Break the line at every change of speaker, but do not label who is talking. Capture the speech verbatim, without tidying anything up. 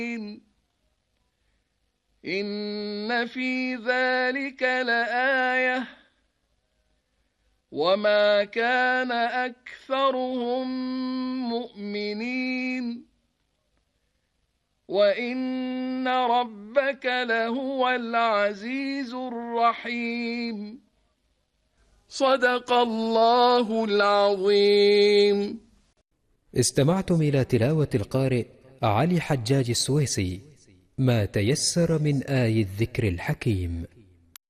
إن في ذلك لآية وما كان أكثرهم مؤمنين وإن ربك لهو العزيز الرحيم. صدق الله العظيم.
استمعتم إلى تلاوة القارئ علي حجاج السويسي ما تيسر من آي الذكر الحكيم.